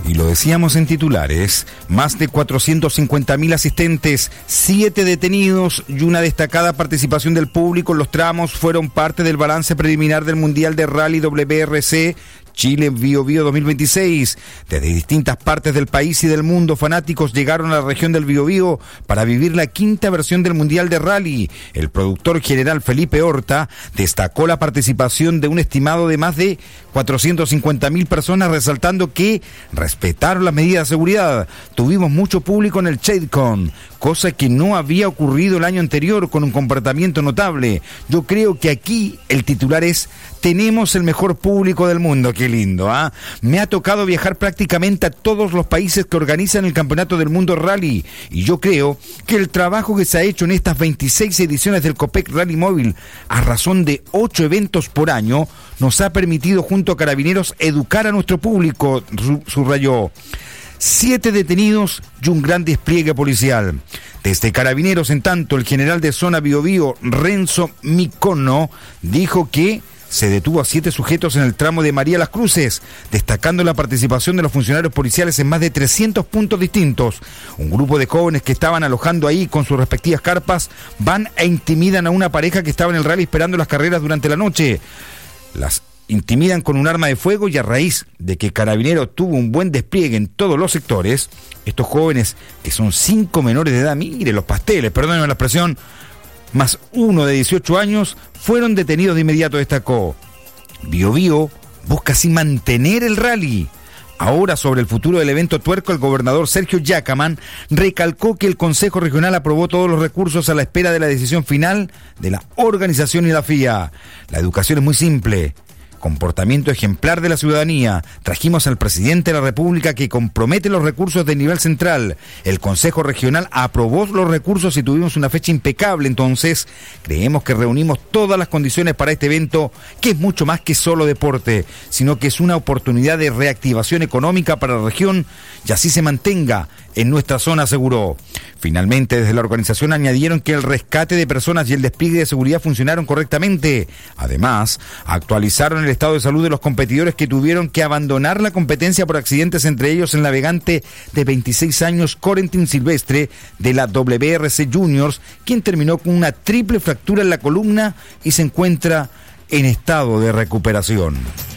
Y lo decíamos en titulares, más de 450.000 asistentes, 7 detenidos y una destacada participación del público en los tramos fueron parte del balance preliminar del Mundial de Rally WRC Chile Bío Bío 2026. Desde distintas partes del país y del mundo, fanáticos llegaron a la región del Bío Bío para vivir la quinta versión del Mundial de Rally. El productor general Felipe Horta destacó la participación de un estimado de más de 450.000 personas, resaltando que respetaron las medidas de seguridad. Tuvimos mucho público en el ShadeCon, cosa que no había ocurrido el año anterior, con un comportamiento notable. Yo creo que aquí el titular es: tenemos el mejor público del mundo. Qué lindo, ¿ah? Me ha tocado viajar prácticamente a todos los países que organizan el Campeonato del Mundo Rally, y yo creo que el trabajo que se ha hecho en estas 26 ediciones del Copec Rally Móvil, a razón de 8 eventos por año, nos ha permitido junto a Carabineros educar a nuestro público, subrayó. 7 detenidos y un gran despliegue policial. Desde Carabineros, en tanto, el general de zona Bío Bío, Renzo Micono, dijo que se detuvo a 7 sujetos en el tramo de María Las Cruces, destacando la participación de los funcionarios policiales en más de 300 puntos distintos. Un grupo de jóvenes que estaban alojando ahí con sus respectivas carpas van e intimidan a una pareja que estaba en el rally esperando las carreras durante la noche. Las intimidan con un arma de fuego, y a raíz de que Carabineros tuvo un buen despliegue en todos los sectores, estos jóvenes, que son 5 menores de edad, mire los pasteles, perdónenme la expresión, más uno de 18 años, fueron detenidos de inmediato, destacó. Bío Bío busca así mantener el rally. Ahora, sobre el futuro del evento tuerco, el gobernador Sergio Yacamán recalcó que el Consejo Regional aprobó todos los recursos a la espera de la decisión final de la organización y la FIA. La educación es muy simple: comportamiento ejemplar de la ciudadanía. Trajimos al presidente de la República, que compromete los recursos del nivel central. El Consejo Regional aprobó los recursos y tuvimos una fecha impecable. Entonces, creemos que reunimos todas las condiciones para este evento, que es mucho más que solo deporte, sino que es una oportunidad de reactivación económica para la región, y así se mantenga en nuestra zona, aseguró. Finalmente, desde la organización añadieron que el rescate de personas y el despliegue de seguridad funcionaron correctamente. Además, actualizaron el estado de salud de los competidores que tuvieron que abandonar la competencia por accidentes, entre ellos el navegante de 26 años Corentin Silvestre de la WRC Juniors, quien terminó con una triple fractura en la columna y se encuentra en estado de recuperación.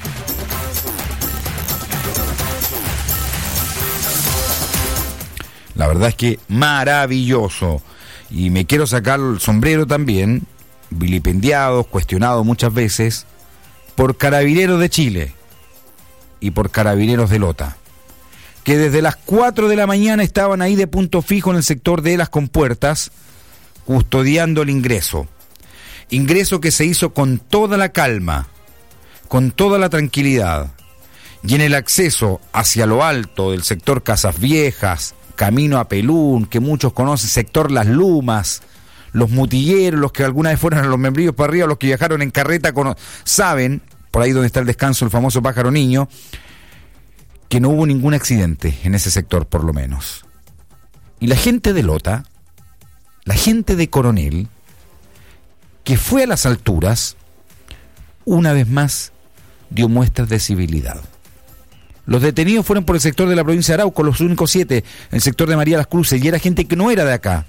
La verdad es que maravilloso. Y me quiero sacar el sombrero también, vilipendiados, cuestionados muchas veces, por Carabineros de Chile y por Carabineros de Lota, que desde las 4 de la mañana estaban ahí de punto fijo en el sector de las compuertas, custodiando el ingreso. Ingreso que se hizo con toda la calma, con toda la tranquilidad. Y en el acceso hacia lo alto del sector Casas Viejas, camino a Pelún, que muchos conocen, sector Las Lumas, los mutilleros, los que alguna vez fueron a los Membrillos para arriba, los que viajaron en carreta, saben, por ahí donde está el descanso, el famoso Pájaro Niño, que no hubo ningún accidente en ese sector, por lo menos. Y la gente de Lota, la gente de Coronel, que fue a las alturas, una vez más dio muestras de civilidad. Los detenidos fueron por el sector de la provincia de Arauco, los únicos 7, en el sector de María Las Cruces, y era gente que no era de acá.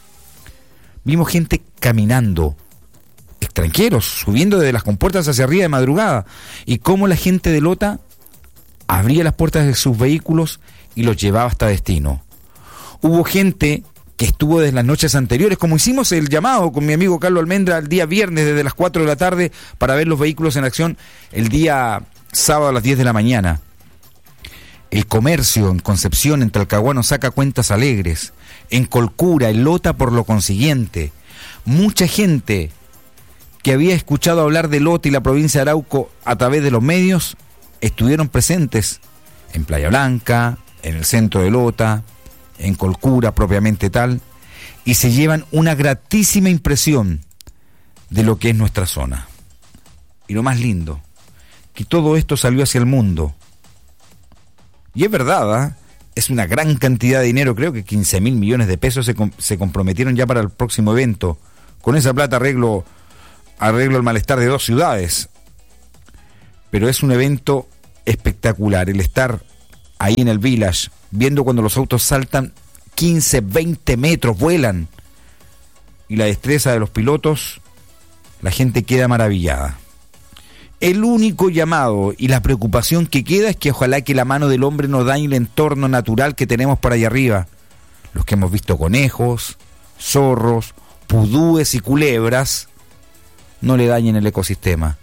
Vimos gente caminando, extranjeros, subiendo desde las compuertas hacia arriba de madrugada, y cómo la gente de Lota abría las puertas de sus vehículos y los llevaba hasta destino. Hubo gente que estuvo desde las noches anteriores, como hicimos el llamado con mi amigo Carlos Almendra el día viernes desde las 4 de la tarde para ver los vehículos en acción el día sábado a las 10 de la mañana. El comercio en Concepción, en Talcahuano, saca cuentas alegres. En Colcura, en Lota, por lo consiguiente. Mucha gente que había escuchado hablar de Lota y la provincia de Arauco a través de los medios estuvieron presentes en Playa Blanca, en el centro de Lota, en Colcura propiamente tal, y se llevan una gratísima impresión de lo que es nuestra zona. Y lo más lindo, que todo esto salió hacia el mundo. Y es verdad, ¿eh? Es una gran cantidad de dinero, creo que 15.000 millones de pesos se comprometieron ya para el próximo evento. Con esa plata arreglo el malestar de 2 ciudades. Pero es un evento espectacular, el estar ahí en el Village, viendo cuando los autos saltan 15, 20 metros, vuelan, y la destreza de los pilotos, la gente queda maravillada. El único llamado y la preocupación que queda es que ojalá que la mano del hombre no dañe el entorno natural que tenemos por allá arriba. Los que hemos visto conejos, zorros, pudúes y culebras, no le dañen el ecosistema.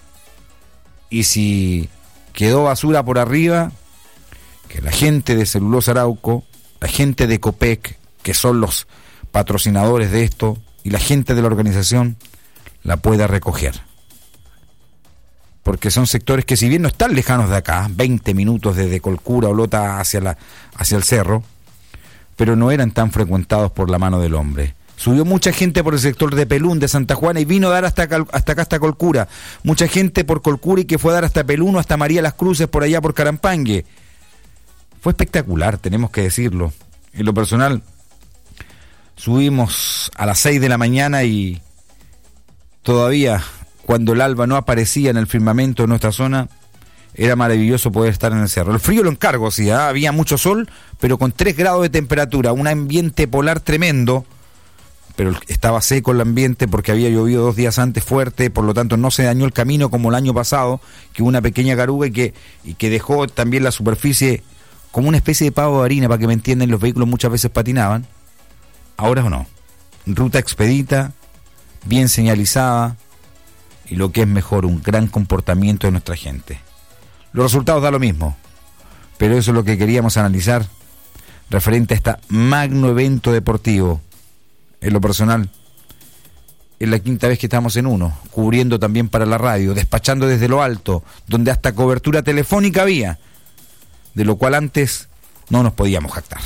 Y si quedó basura por arriba, que la gente de Celulosa Arauco, la gente de Copec, que son los patrocinadores de esto, y la gente de la organización, la pueda recoger. Porque son sectores que, si bien no están lejanos de acá, 20 minutos desde Colcura o Lota hacia el cerro, pero no eran tan frecuentados por la mano del hombre. Subió mucha gente por el sector de Pelún, de Santa Juana, y vino a dar hasta acá, hasta Colcura. Mucha gente por Colcura y que fue a dar hasta Pelún o hasta María Las Cruces, por allá por Carampangue. Fue espectacular, tenemos que decirlo. En lo personal, subimos a las 6 de la mañana y todavía, cuando el alba no aparecía en el firmamento de nuestra zona, era maravilloso poder estar en el cerro. El frío lo encargo, sí, había mucho sol, pero con 3 grados de temperatura, un ambiente polar tremendo, pero estaba seco el ambiente porque había llovido 2 días antes fuerte, por lo tanto no se dañó el camino como el año pasado, que hubo una pequeña garuga y que dejó también la superficie como una especie de pavo de harina, para que me entiendan, los vehículos muchas veces patinaban. Ahora o no, ruta expedita, bien señalizada, y lo que es mejor, un gran comportamiento de nuestra gente. Los resultados da lo mismo, pero eso es lo que queríamos analizar referente a este magno evento deportivo. En lo personal, es la 5ª vez que estamos en uno, cubriendo también para la radio, despachando desde lo alto, donde hasta cobertura telefónica había, de lo cual antes no nos podíamos jactar.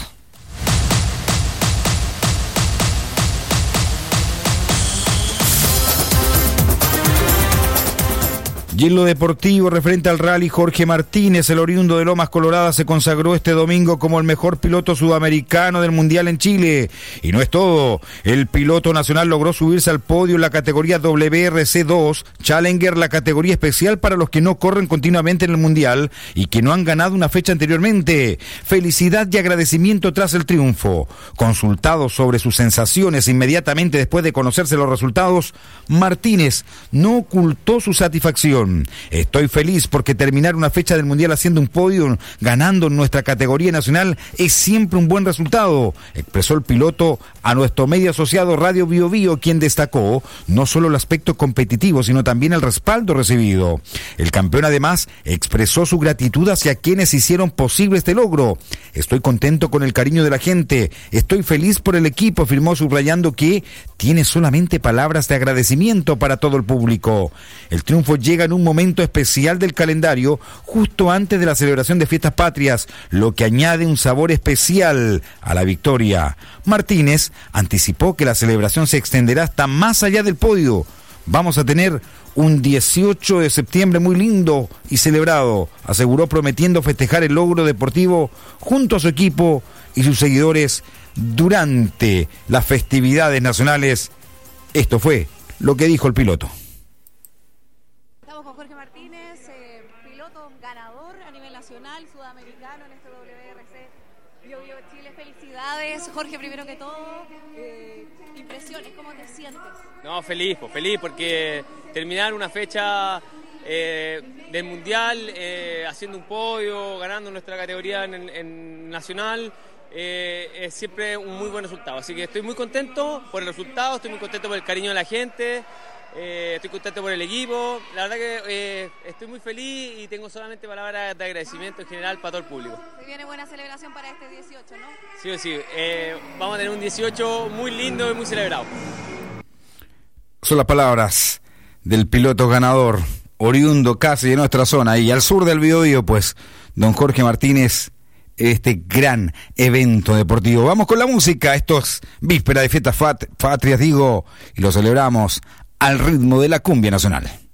Y en lo deportivo, referente al rally, Jorge Martínez, el oriundo de Lomas Coloradas, se consagró este domingo como el mejor piloto sudamericano del Mundial en Chile. Y no es todo, el piloto nacional logró subirse al podio en la categoría WRC2, Challenger, la categoría especial para los que no corren continuamente en el Mundial y que no han ganado una fecha anteriormente. Felicidad y agradecimiento tras el triunfo. Consultado sobre sus sensaciones inmediatamente después de conocerse los resultados, Martínez no ocultó su satisfacción. Estoy feliz porque terminar una fecha del Mundial haciendo un podio, ganando en nuestra categoría nacional, es siempre un buen resultado, expresó el piloto a nuestro medio asociado Radio Bio Bio, quien destacó no solo el aspecto competitivo, sino también el respaldo recibido. El campeón además expresó su gratitud hacia quienes hicieron posible este logro. Estoy contento con el cariño de la gente, estoy feliz por el equipo, afirmó, subrayando que tiene solamente palabras de agradecimiento para todo el público. El triunfo llega en un momento especial del calendario, justo antes de la celebración de Fiestas Patrias, lo que añade un sabor especial a la victoria. Martínez anticipó que la celebración se extenderá hasta más allá del podio. Vamos a tener un 18 de septiembre muy lindo y celebrado, aseguró, prometiendo festejar el logro deportivo junto a su equipo y sus seguidores durante las festividades nacionales. Esto fue lo que dijo el piloto. Estamos con Jorge Martínez, piloto ganador a nivel nacional, sudamericano en este WRC Bio Bio Chile. Felicidades, Jorge, primero que todo. Impresiones, ¿cómo te sientes? No, feliz porque terminar una fecha del Mundial, haciendo un podio, ganando nuestra categoría en nacional, es siempre un muy buen resultado. Así que estoy muy contento por el resultado, estoy muy contento por el cariño de la gente, estoy contento por el equipo. La verdad que estoy muy feliz y tengo solamente palabras de agradecimiento en general para todo el público. Se viene buena celebración para este 18, ¿no? Sí o sí, vamos a tener un 18 muy lindo y muy celebrado. Son las palabras del piloto ganador, oriundo casi de nuestra zona, y al sur del Biobío, pues, don Jorge Martínez, este gran evento deportivo. Vamos con la música, esto es víspera de Fiestas Patrias, y lo celebramos al ritmo de la cumbia nacional.